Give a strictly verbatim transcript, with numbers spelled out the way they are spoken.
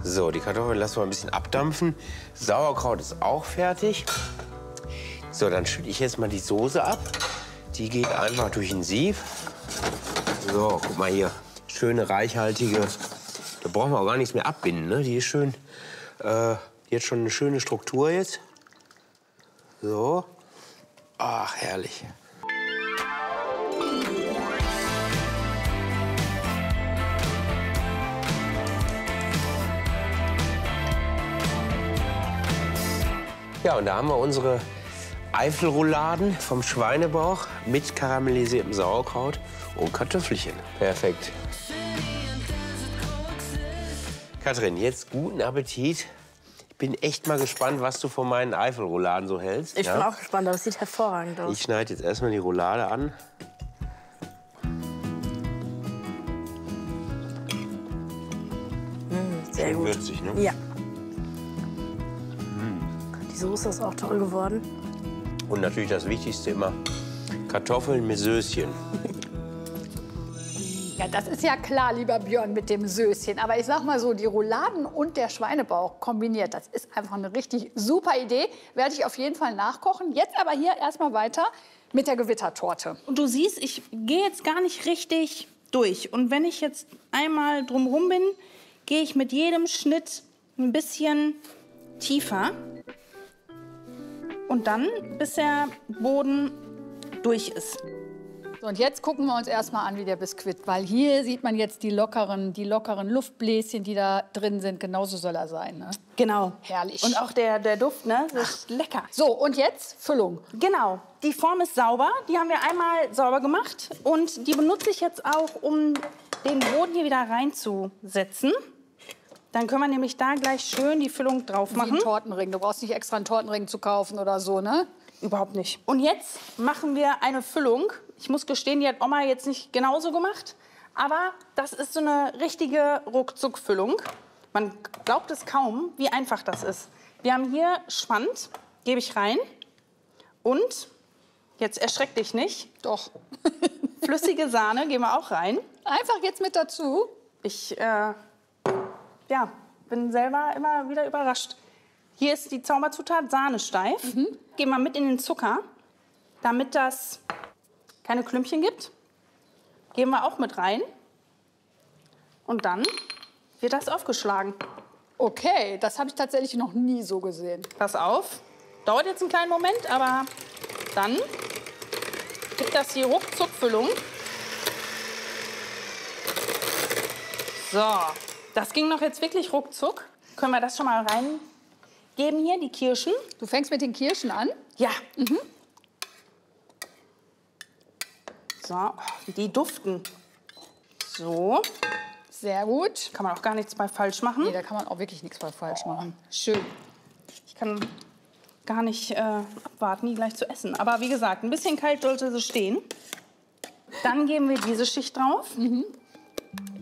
So, die Kartoffeln lassen wir ein bisschen abdampfen. Sauerkraut ist auch fertig. So, dann schütte ich jetzt mal die Soße ab. Die geht einfach durch ein Sieb. So, guck mal hier. Schöne, reichhaltige. Da brauchen wir auch gar nichts mehr abbinden, ne? Die ist schön, äh, die hat schon eine schöne Struktur jetzt. So. Ach, herrlich. Ja, und da haben wir unsere Eifelrouladen vom Schweinebauch mit karamellisiertem Sauerkraut und Kartoffelchen. Perfekt. Katrin, jetzt guten Appetit. Ich bin echt mal gespannt, was du von meinen Eifelrouladen so hältst. Ich ja? bin auch gespannt, aber es sieht hervorragend aus. Ich schneide jetzt erstmal die Roulade an. Mm, sehr Schön gut. würzig, ne? Ja. Die Soße ist auch toll geworden. Und natürlich das Wichtigste immer, Kartoffeln mit Söschen. Ja, das ist ja klar, lieber Björn, mit dem Söschen. Aber ich sag mal so, die Rouladen und der Schweinebauch kombiniert, das ist einfach eine richtig super Idee. Werde ich auf jeden Fall nachkochen. Jetzt aber hier erstmal weiter mit der Gewittertorte. Und du siehst, ich gehe jetzt gar nicht richtig durch. Und wenn ich jetzt einmal drumherum bin, gehe ich mit jedem Schnitt ein bisschen tiefer. Und dann, bis der Boden durch ist. So, und jetzt gucken wir uns erstmal an, wie der Biskuit, weil hier sieht man jetzt die lockeren, die lockeren Luftbläschen, die da drin sind. Genauso soll er sein, ne? Genau. Herrlich. Und auch der, der Duft, ne? Das ist lecker. So, und jetzt Füllung. Genau. Die Form ist sauber. Die haben wir einmal sauber gemacht. Und die benutze ich jetzt auch, um den Boden hier wieder reinzusetzen. Dann können wir nämlich da gleich schön die Füllung drauf Wie ein machen. Tortenring. Du brauchst nicht extra einen Tortenring zu kaufen oder so, ne? Überhaupt nicht. Und jetzt machen wir eine Füllung. Ich muss gestehen, die hat Oma jetzt nicht genauso gemacht. Aber das ist so eine richtige Ruckzuck-Füllung. Man glaubt es kaum, wie einfach das ist. Wir haben hier Schwand, gebe ich rein. Und, jetzt erschreck dich nicht, Doch. flüssige Sahne geben wir auch rein. Einfach jetzt mit dazu. Ich äh, ja, bin selber immer wieder überrascht. Hier ist die Zauberzutat Sahne steif. Mhm. Gehen wir mit in den Zucker, damit das keine Klümpchen gibt. Geben wir auch mit rein. Und dann wird das aufgeschlagen. Okay, das habe ich tatsächlich noch nie so gesehen. Pass auf. Dauert jetzt einen kleinen Moment, aber dann gibt das die Ruckzuck-Füllung. So, das ging noch jetzt wirklich ruckzuck. Können wir das schon mal reingeben hier, die Kirschen? Du fängst mit den Kirschen an? Ja. Mhm. So, oh, wie die duften. So, Sehr gut. kann man auch gar nichts bei falsch machen. Nee, da kann man auch wirklich nichts bei falsch machen. Schön. Ich kann gar nicht äh, abwarten, die gleich zu essen. Aber wie gesagt, ein bisschen kalt sollte sie stehen. Dann geben wir diese Schicht drauf. Mhm.